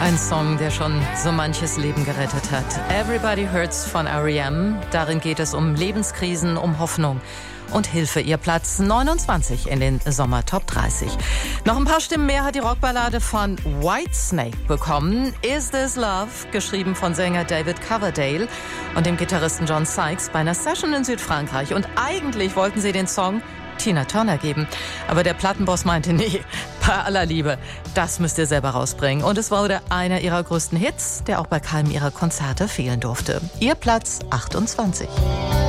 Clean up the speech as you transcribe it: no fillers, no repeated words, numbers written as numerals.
Ein Song, der schon so manches Leben gerettet hat. Everybody Hurts von R.E.M. Darin geht es um Lebenskrisen, um Hoffnung und Hilfe. Ihr Platz 29 in den Sommer Top 30. Noch ein paar Stimmen mehr hat die Rockballade von Whitesnake bekommen. Is This Love, geschrieben von Sänger David Coverdale und dem Gitarristen John Sykes bei einer Session in Südfrankreich. Und eigentlich wollten sie den Song Tina Turner geben. Aber der Plattenboss meinte, nee, bei aller Liebe, das müsst ihr selber rausbringen. Und es wurde einer ihrer größten Hits, der auch bei keinem ihrer Konzerte fehlen durfte. Ihr Platz 28.